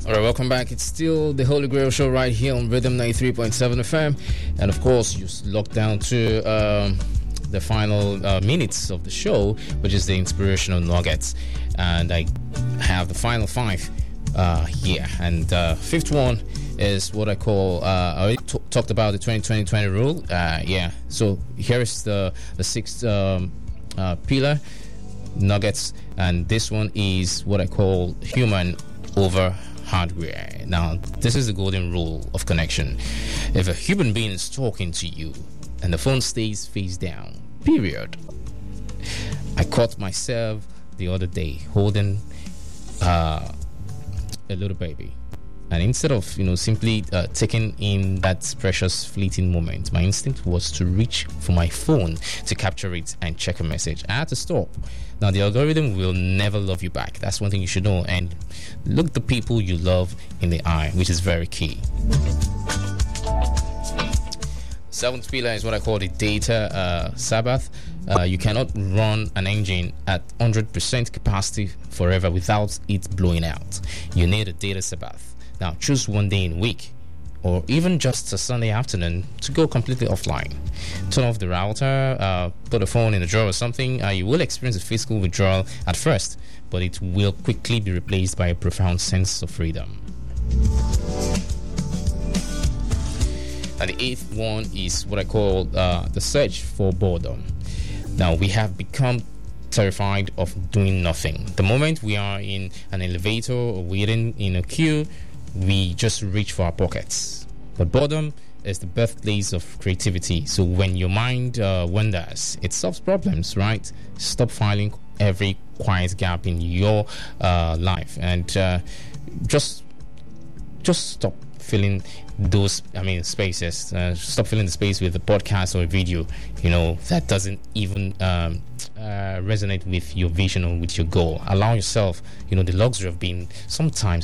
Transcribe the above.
All right, welcome back. It's still the Holy Grail Show right here on Rhythm 93.7 FM. And of course, you locked down to the final minutes of the show, which is the inspirational nuggets. And I have the final 5 here. And fifth one is what I call, I already talked about the 2020 rule. So here is the sixth pillar, nuggets. And this one is what I call human over hardware. Now, this is the golden rule of connection. If a human being is talking to you and the phone stays face down, period. I caught myself the other day holding a little baby, and instead of simply taking in that precious fleeting moment, my instinct was to reach for my phone to capture it and check a message. I had to stop. Now, the algorithm will never love you back. That's one thing you should know. And look the people you love in the eye, which is very key. Seventh pillar is what I call the data Sabbath. You cannot run an engine at 100% capacity forever without it blowing out. You need a data Sabbath. Now, choose one day in a week, or even just a Sunday afternoon, to go completely offline. Turn off the router, put a phone in a drawer or something. You will experience a physical withdrawal at first, but it will quickly be replaced by a profound sense of freedom. And the eighth one is what I call the search for boredom. Now, we have become terrified of doing nothing. The moment we are in an elevator or waiting in a queue, we just reach for our pockets. But boredom is the birthplace of creativity. So when your mind wanders, it solves problems, right? Stop filling every quiet gap in your life, and just stop filling those spaces. Stop filling the space with a podcast or a video that doesn't even resonate with your vision or with your goal. Allow yourself the luxury of being sometimes